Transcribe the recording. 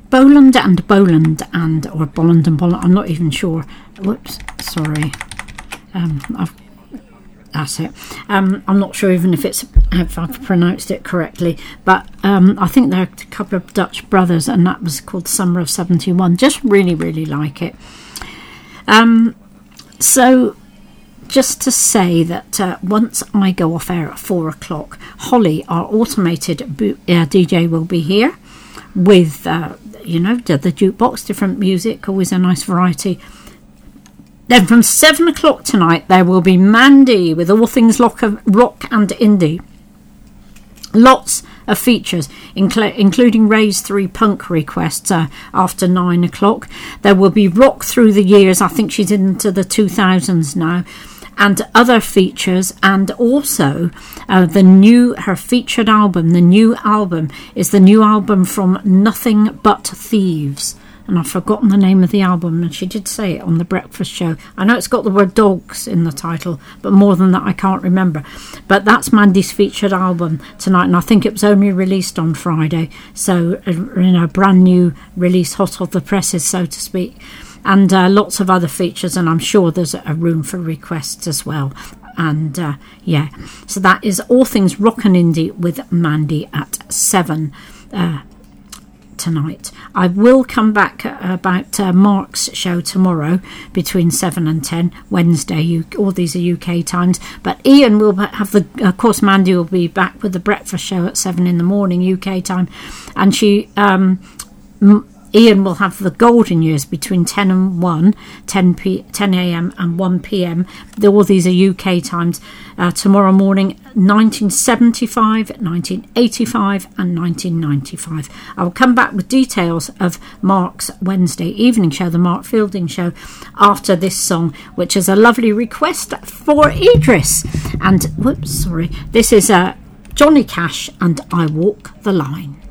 Boland and Boland or Bolland and Bolland, I'm not even sure. Whoops, sorry. That's it. I'm not sure even if I've pronounced it correctly, but I think they're a couple of Dutch brothers, and that was called Summer of 71. Just really, really like it. So just to say that once I go off air at 4 o'clock, Holly, our automated DJ, will be here with, the jukebox, different music, always a nice variety. Then from 7 o'clock tonight, there will be Mandy with all things rock and indie. Lots of features, including Ray's 3 punk requests after 9 o'clock. There will be rock through the years. I think she's into the 2000s now. And other features, and also her featured album. The new album is the new album from Nothing But Thieves. And I've forgotten the name of the album, and she did say it on the breakfast show. I know it's got the word dogs in the title, but more than that I can't remember. But that's Mandy's featured album tonight, and I think it was only released on Friday. So, brand new release, hot off the presses, so to speak. And lots of other features, and I'm sure there's a room for requests as well. And so that is all things rock and indie with Mandy at 7 tonight. I will come back about Mark's show tomorrow between 7 and 10 Wednesday. All these are UK times, but Ian will have of course Mandy will be back with the breakfast show at 7 in the morning UK time, and Ian will have the golden years between 10 and 1, 10 a.m. and 1 p.m. All these are UK times. Tomorrow morning, 1975, 1985 and 1995. I will come back with details of Mark's Wednesday evening show, the Mark Fielding show, after this song, which is a lovely request for Idris. And, this is Johnny Cash and I Walk the Line.